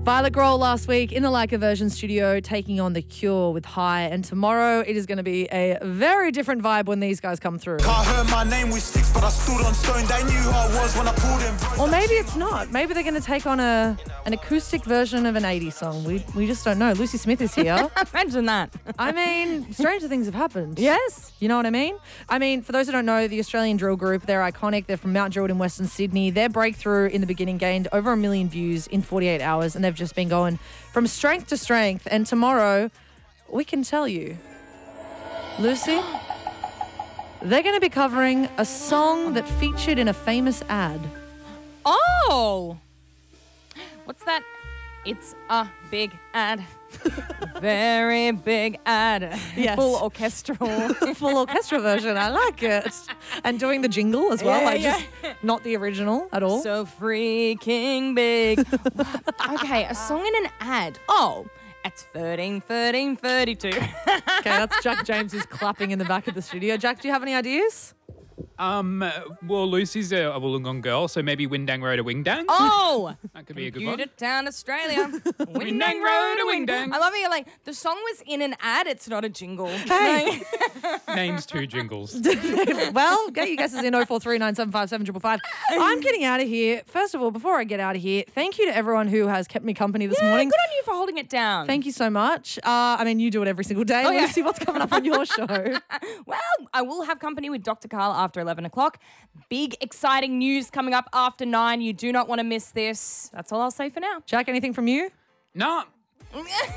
Violet Grohl last week in the Like a Version studio taking on The Cure with High, and tomorrow it is going to be a very different vibe when these guys come through. I heard my name with sticks, but I stood on stone. They knew who I was when I pulled in. Or maybe it's not. Maybe they're going to take on an acoustic version of an 80s song. We just don't know. Lucy Smith is here. Imagine that. I mean, stranger things have happened. Yes. You know what I mean? I mean, for those who don't know, the Australian drill group, they're iconic. They're from Mount Druitt in Western Sydney. Their breakthrough in the beginning gained over 1 million views in 48 hours, and they've just been going from strength to strength. And tomorrow, we can tell you, Lucy, they're going to be covering a song that featured in a famous ad. Oh! What's that? It's a big ad. Very big ad. Yes. Full orchestral. Full orchestra version. I like it. And doing the jingle as well. Just not the original at all. So freaking big. Okay, a song in an ad. Oh, it's 13, 32. Okay, that's Jack James who's clapping in the back of the studio. Jack, do you have any ideas? Well, Lucy's a Wollongong girl, so maybe Windang Road to Wingdang. Oh! That could be a good Computer one. Town, Australia. Windang Road to Wingdang. I love it. You're like, the song was in an ad. It's not a jingle. Hey. Names two jingles. Well, get your guesses in 0439757555. I'm getting out of here. First of all, before I get out of here, thank you to everyone who has kept me company this morning. Good on you for holding it down. Thank you so much. I mean, you do it every single day. yeah. Lucy, what's coming up on your show? Well, I will have company with Dr. Carl after 11 o'clock. Big, exciting news coming up after 9. You do not want to miss this. That's all I'll say for now. Jack, anything from you? No.